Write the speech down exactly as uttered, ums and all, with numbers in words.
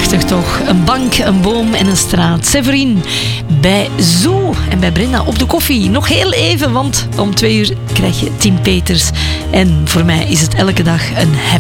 Prachtig toch? Een bank, een boom en een straat. Severien bij Zoo en bij Brenda op de koffie. Nog heel even, want om twee uur krijg je Tim Peters. En voor mij is het elke dag een happy